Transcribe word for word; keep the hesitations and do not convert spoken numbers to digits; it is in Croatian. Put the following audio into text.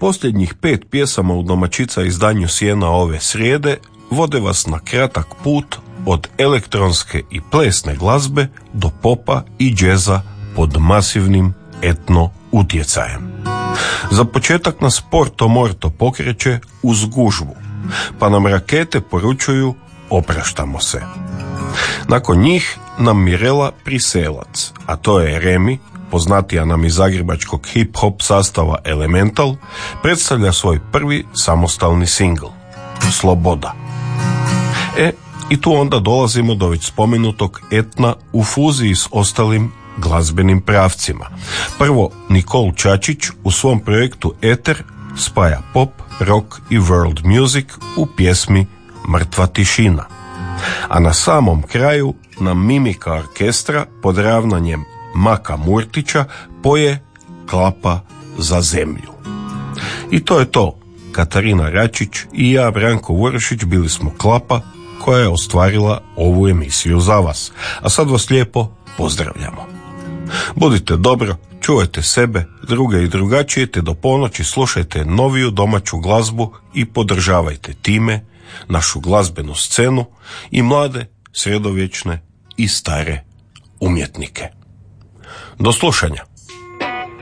Posljednjih pet pjesama u domaćica izdanju Sjena ove srijede vode vas na kratak put od elektronske i plesne glazbe do popa i džeza pod masivnim etno utjecajem. Za početak nas Porto Morto pokreće uz gužvu, pa nam rakete poručuju opraštamo se. Nakon njih nam Mirela Priselac, a to je Remi, poznatija nam iz zagrebačkog hip-hop sastava Elemental, predstavlja svoj prvi samostalni singl, Sloboda. E, i tu onda dolazimo do već spomenutog etna u fuziji s ostalim glazbenim pravcima. Prvo, Nikol Čačić u svom projektu Eter spaja pop, rock i world music u pjesmi Mrtva tišina. A na samom kraju nam Mimika orkestra pod ravnanjem Maka Murtića poje Klapa za zemlju. I to je to. Katarina Račić i ja, Branko Vurešić, bili smo Klapa koja je ostvarila ovu emisiju za vas. A sad vas lijepo pozdravljamo. Budite dobro, čuvajte sebe, druge i drugačije, te do ponoći slušajte noviju domaću glazbu i podržavajte time našu glazbenu scenu i mlade, sredovječne i stare umjetnike. Do slušanja.